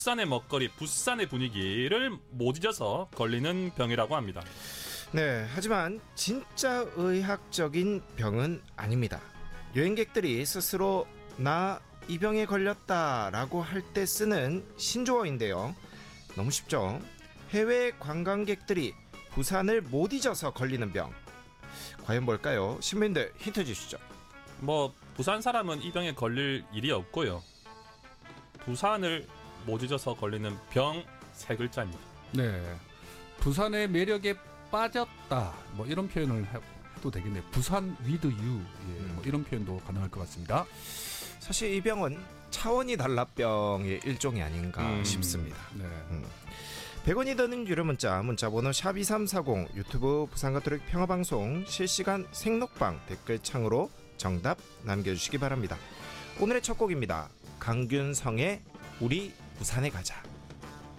부산의 먹거리, 부산의 분위기를 못 잊어서 걸리는 병이라고 합니다. 네, 하지만 진짜 의학적인 병은 아닙니다. 여행객들이 스스로 나 이 병에 걸렸다라고 할 때 쓰는 신조어인데요. 너무 쉽죠? 해외 관광객들이 부산을 못 잊어서 걸리는 병. 과연 뭘까요? 신부님들 힌트 주시죠. 부산 사람은 이 병에 걸릴 일이 없고요. 부산을 못 잊어서 걸리는 병 세 글자입니다. 네, 부산의 매력에 빠졌다. 이런 표현을 해도 되겠네요. 부산 with you. 이런 표현도 가능할 것 같습니다. 사실 이 병은 차원이 달라 병의 일종이 아닌가 싶습니다. 네. 100원이 드는 유료 문자 문자번호 샵2340 유튜브 부산가톨릭 평화방송 실시간 생록방 댓글창으로 정답 남겨주시기 바랍니다. 오늘의 첫 곡입니다. 강균성의 우리 부산에 가자.